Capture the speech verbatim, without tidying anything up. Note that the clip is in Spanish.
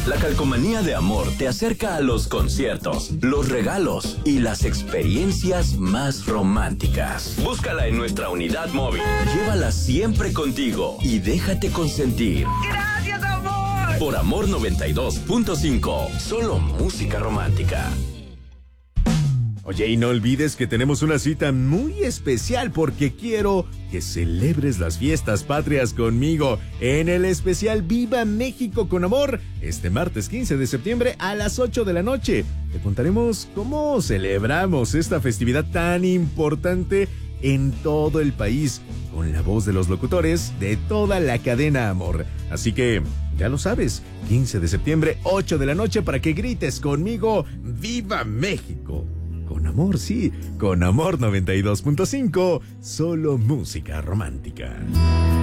La Calcomanía de Amor te acerca a los conciertos, los regalos y las experiencias más románticas. Búscala en nuestra unidad móvil. Llévala siempre contigo y déjate consentir. ¡Gracias, amor! Por Amor noventa y dos punto cinco, solo música romántica. Oye, y no olvides que tenemos una cita muy especial porque quiero que celebres las fiestas patrias conmigo en el especial Viva México con Amor este martes quince de septiembre a las ocho de la noche. Te contaremos cómo celebramos esta festividad tan importante en todo el país con la voz de los locutores de toda la cadena Amor. Así que, ya lo sabes, quince de septiembre, ocho de la noche para que grites conmigo ¡Viva México! Con Amor, sí, con Amor noventa y dos punto cinco, solo música romántica.